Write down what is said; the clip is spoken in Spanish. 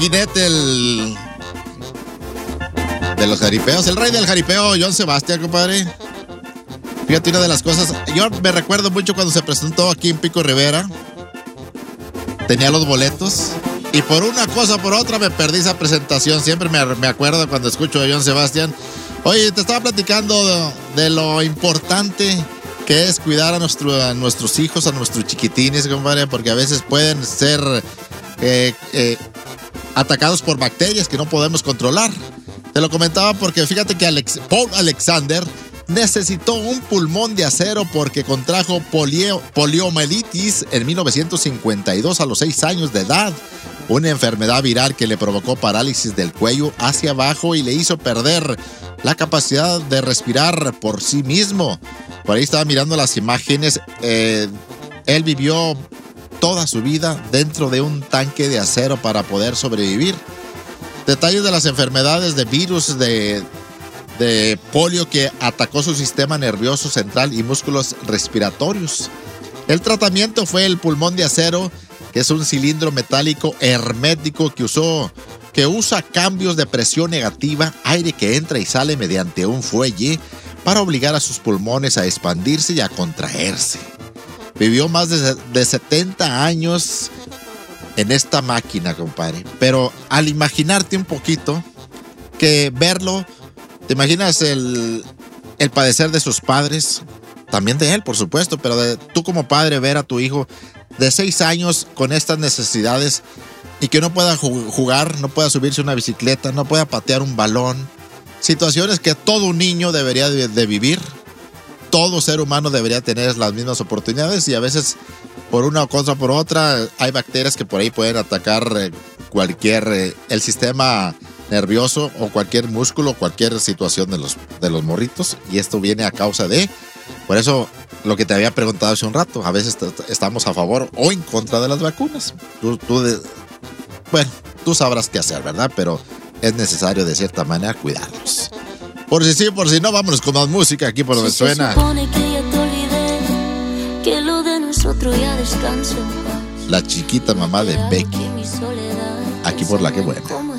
jinete de los jaripeos, el rey del jaripeo, Joan Sebastián, compadre. Fíjate, una de las cosas, yo me recuerdo mucho cuando se presentó aquí en Pico Rivera. Tenía los boletos y por una cosa o por otra me perdí esa presentación. Siempre me acuerdo cuando escucho a Joan Sebastián. Oye, te estaba platicando de lo importante que es cuidar a nuestros hijos, a nuestros chiquitines, compadre, porque a veces pueden ser atacados por bacterias que no podemos controlar. Te lo comentaba porque fíjate que Paul Alexander necesitó un pulmón de acero porque contrajo poliomielitis en 1952 a los 6 años de edad. Una enfermedad viral que le provocó parálisis del cuello hacia abajo y le hizo perder la capacidad de respirar por sí mismo. Por ahí estaba mirando las imágenes. Él vivió toda su vida dentro de un tanque de acero para poder sobrevivir. Detalles de las enfermedades de virus de polio que atacó su sistema nervioso central y músculos respiratorios. El tratamiento fue el pulmón de acero, que es un cilindro metálico hermético que usa cambios de presión negativa, aire que entra y sale mediante un fuelle para obligar a sus pulmones a expandirse y a contraerse. Vivió más de 70 años en esta máquina, compadre. Pero al imaginarte un poquito, que verlo, te imaginas el padecer de sus padres, también de él, por supuesto, pero tú como padre ver a tu hijo de 6 años con estas necesidades y que no pueda jugar, no pueda subirse a una bicicleta, no pueda patear un balón. Situaciones que todo niño debería de vivir. Todo ser humano debería tener las mismas oportunidades y a veces por una cosa o por otra hay bacterias que por ahí pueden atacar el sistema nervioso o cualquier músculo, cualquier situación de los morritos, y esto viene a causa de... Por eso lo que te había preguntado hace un rato, a veces estamos a favor o en contra de las vacunas. Tú sabrás qué hacer, ¿verdad? Pero es necesario de cierta manera cuidarlos. Por si sí, por si no, vámonos con más música aquí por donde suena. Se supone que ya te olvidé, que lo de nosotros ya descansa en paz. La chiquita mamá de Becky. Aquí por La Que Buena.